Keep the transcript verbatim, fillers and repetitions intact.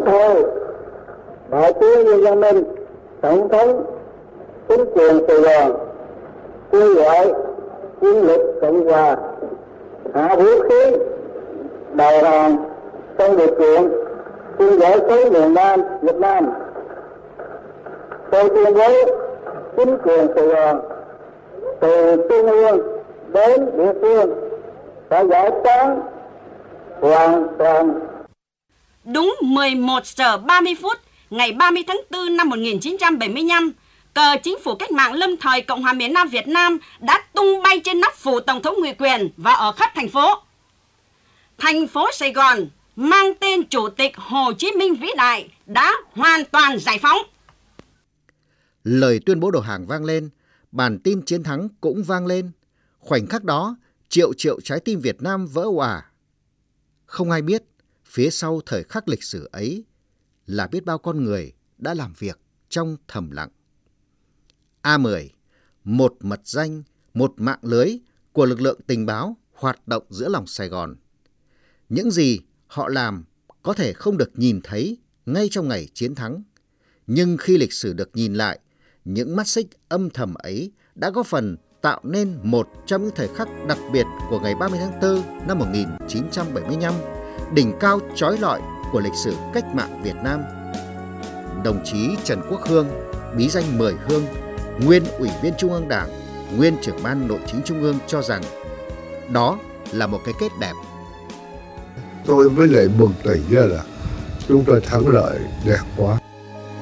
thời đại tướng Lê Văn Minh, tổng thống chính quyền Sài Gòn, kêu gọi quân lực Cộng hòa hạ vũ khí đầu hàng trong điều kiện quân giải phóng miền Nam Việt Nam. Tôi tuyên bố chính quyền Sài Gòn từ trung ương đến địa phương phải giải tán hoàn toàn. Đúng mười một giờ ba mươi phút ngày ba mươi tháng tư năm một nghìn chín trăm bảy mươi lăm, cờ chính phủ cách mạng lâm thời Cộng hòa miền Nam Việt Nam đã tung bay trên nóc phủ Tổng thống Ngụy Quyền và ở khắp thành phố. Thành phố Sài Gòn mang tên Chủ tịch Hồ Chí Minh vĩ đại đã hoàn toàn giải phóng. Lời tuyên bố đầu hàng vang lên, bản tin chiến thắng cũng vang lên. Khoảnh khắc đó, triệu triệu trái tim Việt Nam vỡ òa. Không ai biết, phía sau thời khắc lịch sử ấy là biết bao con người đã làm việc trong thầm lặng. A mười, một mật danh, một mạng lưới của lực lượng tình báo hoạt động giữa lòng Sài Gòn. Những gì họ làm có thể không được nhìn thấy ngay trong ngày chiến thắng, nhưng khi lịch sử được nhìn lại, những mắt xích âm thầm ấy đã góp phần tạo nên một trong những thời khắc đặc biệt của ngày ba mươi tháng tư năm một nghìn chín trăm bảy mươi lăm, đỉnh cao chói lọi của lịch sử cách mạng Việt Nam. Đồng chí Trần Quốc Hương, bí danh Mười Hương, nguyên Ủy viên Trung ương Đảng, nguyên trưởng ban Nội chính Trung ương cho rằng đó là một cái kết đẹp. Tôi với lại mừng tỉnh ra là chúng tôi thắng lợi đẹp quá.